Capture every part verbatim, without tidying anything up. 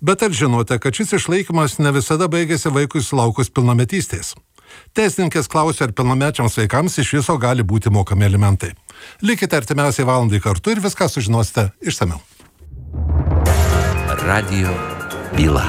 Bet ar žinote, kad šis išlaikymas ne visada baigėsi vaikui sulaukus pilnametystės? Teisininkės klausia, ar pilnamečiams vaikams iš viso gali būti mokami alimentai. Likite artimiausiai valandai kartu ir viską sužinosite išsamiau. Radio byla.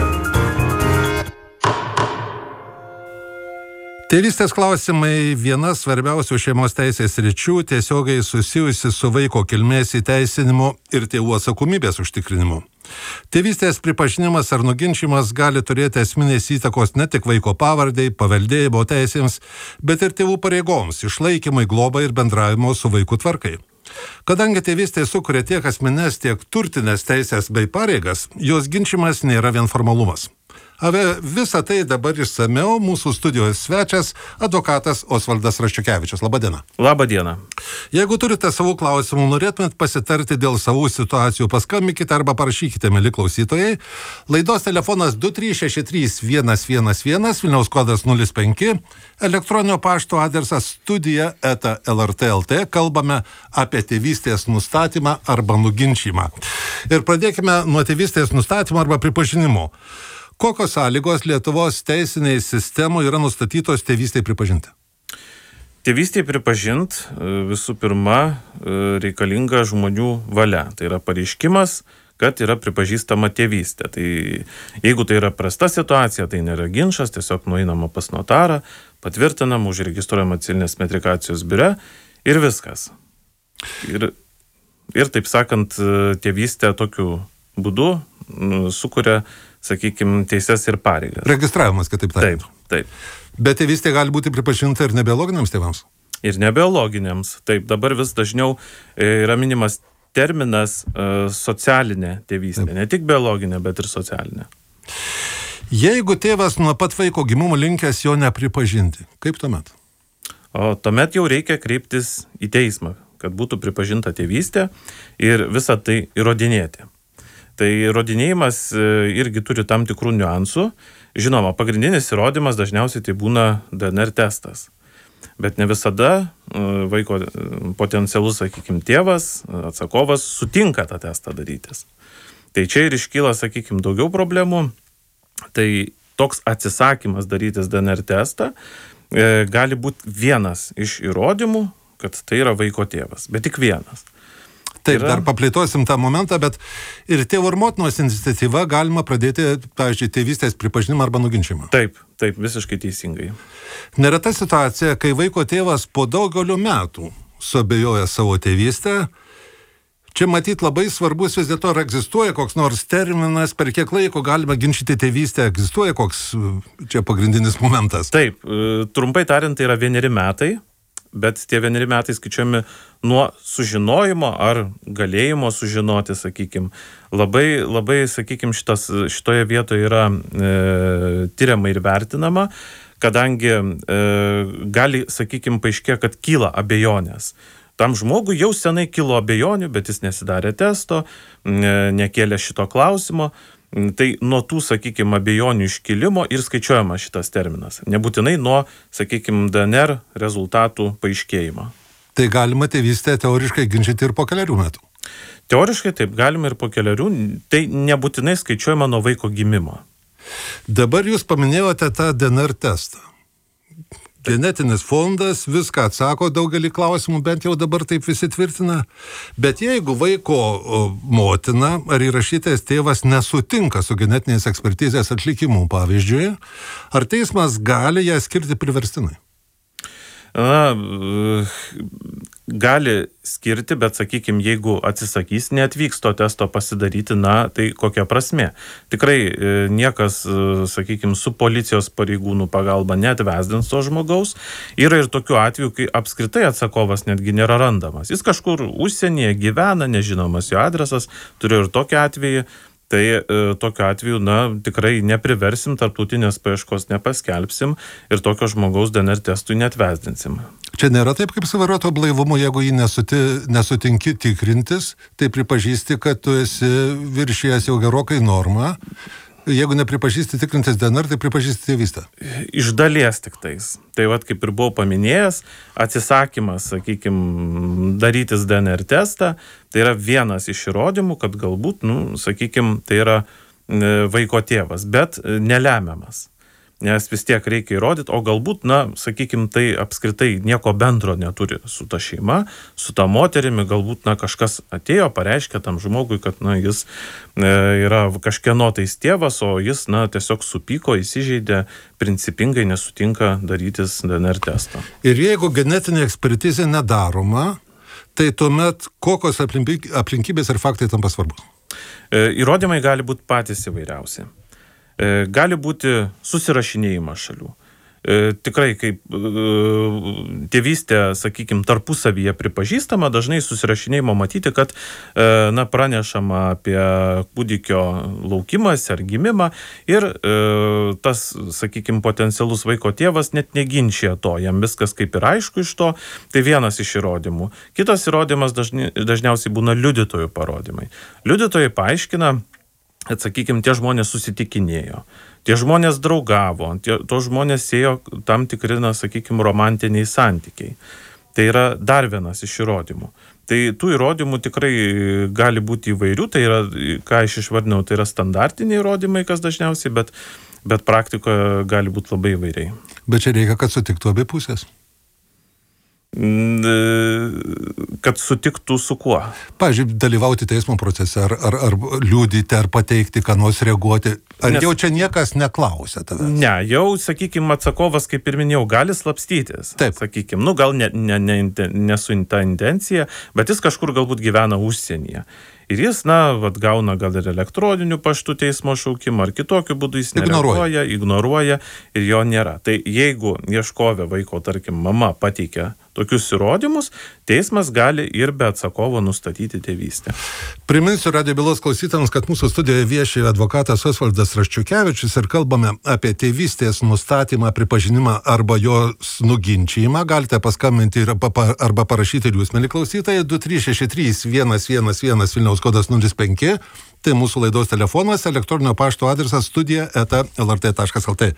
Tėvystės klausimai viena svarbiausių šeimos teisės sričių, tiesiogiai susijusi su vaiko kilmės įteisinimu ir tėvų atsakomybės užtikrinimu. Tėvystės pripažinimas ar nuginčimas gali turėti esminės įtakos ne tik vaiko pavardei, paveldėjimo teisėms, bet ir tėvų pareigoms, išlaikymui, globai ir bendravimo su vaiku tvarkai. Kadangi tėvystė sukuria tiek asmenines, tiek turtinės teisės bei pareigas, jos ginčimas nėra vien formalumas. Apie visą tai dabar išsamiau mūsų studijos svečias, advokatas Osvaldas Raščiukevičius. Labadiena. Labadiena. Jeigu turite savų klausimų, norėtumėt pasitarti dėl savų situacijų, paskambykite arba parašykite, mieli klausytojai. Laidos telefonas du trys šeši trys vienas vienas vienas, Vilniaus kodas nulis penki, elektroninio pašto adresas studija eta lrt taškas lt. Kalbame apie tėvystės nustatymą arba nuginčymą. Ir pradėkime nuo tėvystės nustatymo arba pripažinimo. Kokios sąlygos Lietuvos teisiniai sistemoje yra nustatytos tėvystėje pripažinti? Tėvystėje pripažint visų pirma reikalinga žmonių valia. Tai yra pareiškimas, kad yra pripažįstama tėvystė. Tai jeigu tai yra prasta situacija, tai nėra ginčas, tiesiog nueinama pas notarą, patvirtinama, užregistruojama civilinės metrikacijos biure ir viskas. Ir, ir taip sakant, tėvystė tokiu būdu sukuria, sakykime, teises ir pareigas. Registravimas, kitaip tariant. Taip, taip. Bet tėvystė gali būti pripažinta ir nebiologiniams tėvams? Ir nebiologiniams. Taip, dabar vis dažniau yra minimas terminas socialinė tėvystė. Taip. Ne tik biologinė, bet ir socialinė. Jeigu tėvas nuo pat vaiko gimimo linkęs jo nepripažinti, kaip tuomet? O tuomet jau reikia kreiptis į teismą, kad būtų pripažinta tėvystė ir visą tai įrodinėti. Tai įrodinėjimas irgi turi tam tikrų niuansų. Žinoma, pagrindinis įrodymas dažniausiai tai būna D N R testas. Bet ne visada vaiko potencialus, sakykime, tėvas, atsakovas sutinka tą testą darytis. Tai čia ir iškyla, sakykime, daugiau problemų. Tai toks atsisakymas darytis D N R testą gali būti vienas iš įrodymų, kad tai yra vaiko tėvas, bet tik vienas. Taip, dar paplėtosim tą momentą, bet ir tėvo ir motinos iniciatyva galima pradėti, pavyzdžiui, tėvystės pripažinimą arba nuginčimą. Taip, taip, visiškai teisingai. Nereta situacija, kai vaiko tėvas po daugelio metų suabejoja savo tėvystę. Čia matyt labai svarbus vis dėlto, ar egzistuoja koks nors terminas, per kiek laiko galima ginčyti tėvystę, egzistuoja koks čia pagrindinis momentas? Taip, trumpai tariant, tai yra vieneri metai. Bet tie vieneri metai skaičiuojami nuo sužinojimo ar galėjimo sužinoti, sakykime. Labai, labai, sakykime, šitas, šitoje vietoje yra e, tyriama ir vertinama, kadangi e, gali, sakykime, paaiškėja, kad kyla abejonės. Tam žmogui jau senai kilo abejonių, bet jis nesidarė testo, e, nekėlė šito klausimo. Tai nuo tų, sakykime, abejonių iškilimo ir skaičiuojama šitas terminas. Nebūtinai nuo, sakykime, D N R rezultatų paaiškėjimo. Tai galima tėvystę teoriškai ginčyti ir po keliarių metų? Teoriškai taip, galima ir po keliarių. Tai nebūtinai skaičiuojama nuo vaiko gimimo. Dabar jūs paminėjote tą D N R testą. Genetinis fondas viską atsako daugelį klausimų, bent jau dabar taip visi tvirtina. Bet jeigu vaiko motina ar įrašytas tėvas nesutinka su genetinės ekspertizės atlikimu, pavyzdžiui, ar teismas gali ją skirti priverstinai? Na, gali skirti, bet, sakykime, jeigu atsisakys, neatvyks to testo pasidaryti, na, tai kokia prasmė. Tikrai niekas, sakykime, su policijos pareigūnų pagalba neatvesdins to žmogaus. Yra ir tokių atvejų, kai apskritai atsakovas netgi nėra randamas. Jis kažkur užsienyje gyvena, nežinomas jo adresas, turiu ir tokį atvejį. Tai e, tokiu atveju, na, tikrai nepriversim, tarptautinės paieškos nepaskelbsim ir tokio žmogaus D N R testui neatvesdinsim. Čia nėra taip kaip su vairuotojo blaivumu, jeigu jį nesuti, nesutinki tikrintis, tai pripažįsti, kad tu esi viršijęs jau gerokai normą. Jeigu nepripažįsti tikrintis D N R, tai pripažįsti tėvystę. Iš dalies tik tais. Tai vat, kaip ir buvau paminėjęs, atsisakymas, sakykime, darytis D N R testą, tai yra vienas iš įrodymų, kad galbūt, nu, sakykime, tai yra vaiko tėvas, bet nelemiamas. Nes vis tiek reikia įrodyti, o galbūt, na, sakykime, tai apskritai nieko bendro neturi su ta šeima, su ta moterimi, galbūt, na, kažkas atėjo, pareiškė tam žmogui, kad, na, jis e, yra kažkieno tais tėvas, o jis, na, tiesiog supyko, įsižeidė, principingai nesutinka darytis D N R testą. Ir jeigu genetinė ekspertizė nedaroma, tai tuomet kokios aplinkybės ir faktai tampa svarbus? E, įrodymai gali būti patys įvairiausi. Gali būti susirašinėjimas šalių. E, tikrai, kaip e, tėvystė, sakykime, tarpusavyje pripažįstama, dažnai susirašinėjimo matyti, kad e, na, pranešama apie kūdikio laukimąsi ar gimimą ir e, tas, sakykime, potencialus vaiko tėvas net neginčia to, jam viskas kaip ir aišku iš to, tai vienas iš įrodymų. Kitas įrodymas dažni, dažniausiai būna liudytojų parodymai. Liudytojai paaiškina, kad, sakykime, tie žmonės susitikinėjo, tie žmonės draugavo, tie, to žmonės ėjo tam tikri, na, sakykime, romantiniai santykiai. Tai yra dar vienas iš įrodymų. Tai tų įrodymų tikrai gali būti įvairių, tai yra, ką aš išvardinau, tai yra standartiniai įrodymai, kas dažniausiai, bet, bet praktikoje gali būti labai įvairiai. Bet čia reikia, kad sutiktų abi pusės. Kad sutiktų su kuo? Pavyzdžiui, dalyvauti teismo procese, ar, ar, ar liūdyti, ar pateikti, ką nors reaguoti. Ar Nes, jau čia niekas neklausia tavęs? Ne, jau, sakykime, atsakovas, kaip ir minėjau, gali slapstytis. Taip. Sakykime, nu gal ne, ne, ne, ne su ta intencija, bet jis kažkur galbūt gyvena užsienyje. Ir jis, na, vat, gauna gal ir elektroniniu paštu teismo šaukimą, ar kitokiu būdu jis nereaguoja, ignoruoja ir jo nėra. Tai jeigu ieškovė vaiko, tarkim, mama pateikia tokius įrodymus, teismas gali ir be atsakovo nustatyti tėvystę. Priminsiu radijo bylos klausytams, kad mūsų studijoje vieši advokatas Osvaldas Raščiukevičius ir kalbame apie tėvystės nustatymą, pripažinimą arba jos nuginčijimą. Galite paskambinti arba parašyti ir jūs, mieli klausytojai, du trys šeši trys vienas vienas vienas Vilniaus kodas nulis penki. Tai mūsų laidos telefonas, elektroninio pašto adresas studija eta el er tė taškas el tė.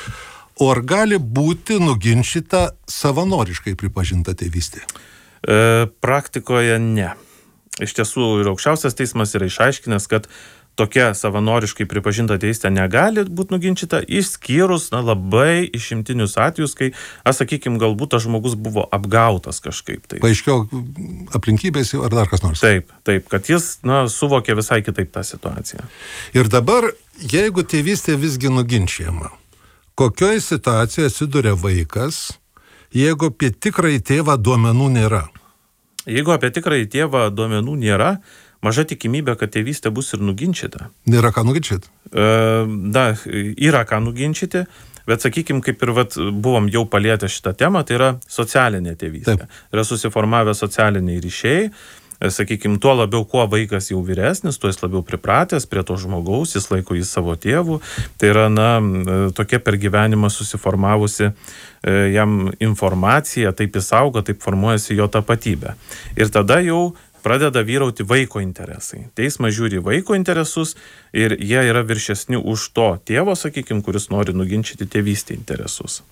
O ar gali būti nuginčyta savanoriškai pripažinta tėvystė? E, praktikoje ne. Iš tiesų ir aukščiausias teismas yra išaiškinęs, kad tokia savanoriškai pripažinta tėvystė negali būti nuginčyta, išskyrus na, labai išimtinius atvejus, kai, aš sakykime, galbūt tas žmogus buvo apgautas kažkaip. Tai. Paaiškėjo aplinkybės ar dar kas nors? Taip, taip, kad jis na, suvokė visai kitaip tą situaciją. Ir dabar, jeigu tėvystė visgi nuginčijama, kokioje situacijoje atsiduria vaikas, jeigu apie tikrąjį tėvą duomenų nėra? Jeigu apie tikrąjį tėvą duomenų nėra, maža tikimybė, kad tėvystė bus ir nuginčyta. Nėra ką nuginčyti? E, da, yra ką nuginčyti, bet sakykime, kaip ir vat, buvom jau palietę šitą temą, tai yra socialinė tėvystė. Taip. Yra susiformavę socialiniai ryšiai. Sakykime, tuo labiau, kuo vaikas jau vyresnis, tuo jis labiau pripratęs prie to žmogaus, jis laiko jį savo tėvų. Tai yra, na, tokia per gyvenimą susiformavusi jam informacija, taip jis auga, taip formuojasi jo tapatybė. Ir tada jau pradeda vyrauti vaiko interesai. Teismas žiūri vaiko interesus ir jie yra viršesni už to tėvo, sakykime, kuris nori nuginčyti tėvystį interesus.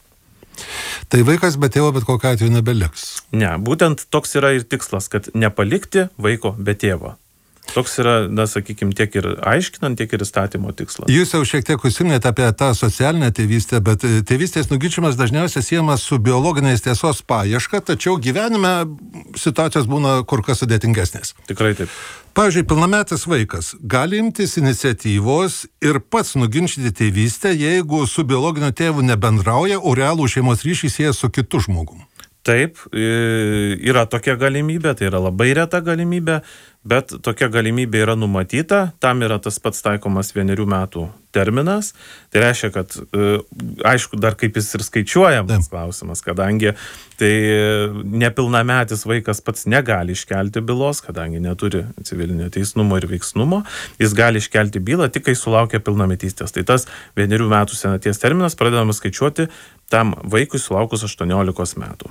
Tai vaikas be tėvo bet kokiu atveju nebeliks. Ne, būtent toks yra ir tikslas, kad nepalikti vaiko be tėvo. Toks yra, na, sakykime, tiek ir aiškinant, tiek ir įstatymo tikslas. Jūs jau šiek tiek užsiminėte apie tą socialinę tėvystę, bet tėvystės nuginčimas dažniausiai siejamas su biologiniais tiesos paieška, tačiau gyvenime situacijos būna kur kas sudėtingesnės. Tikrai taip. Pavyzdžiui, pilnametis vaikas gali imtis iniciatyvos ir pats nuginčyti tėvystę, jeigu su biologiniu tėvu nebendrauja, o realų šeimos ryšį sieja su kitu žmogum. Taip, yra tokia galimybė, tai yra labai reta galimybė, bet tokia galimybė yra numatyta, tam yra tas pats taikomas vienerių metų terminas. Tai reiškia, kad, aišku, dar kaip jis ir skaičiuojamas klausimas, kadangi tai nepilnametis vaikas pats negali iškelti bylos, kadangi neturi civilinio teisnumo ir veiksnumo, jis gali iškelti bylą tik kai sulaukia pilnametystės. Tai tas vienerių metų senaties terminas pradedamas skaičiuoti tam vaikui sulaukus aštuoniolikos metų.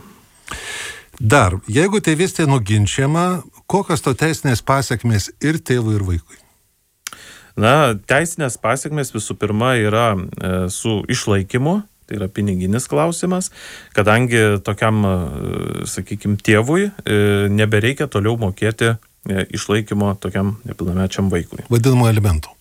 Dar, jeigu tėvystė nuginčiama, kokios to teisinės pasekmės ir tėvui, ir vaikui? Na, teisinės pasekmės visų pirma yra e, su išlaikymu, tai yra piniginis klausimas, kadangi tokiam, e, sakykime, tėvui e, nebereikia toliau mokėti e, išlaikymo tokiam nepilnamečiam vaikui. Vadinamo alimentų.